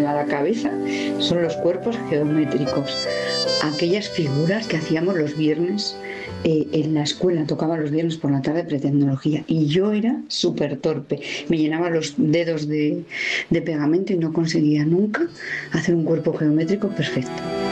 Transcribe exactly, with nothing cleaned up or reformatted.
vienen a la cabeza son los cuerpos geométricos, aquellas figuras que hacíamos los viernes eh, en la escuela, tocaba los viernes por la tarde pretecnología y yo era súper torpe, me llenaba los dedos de, de pegamento y no conseguía nunca hacer un cuerpo geométrico perfecto.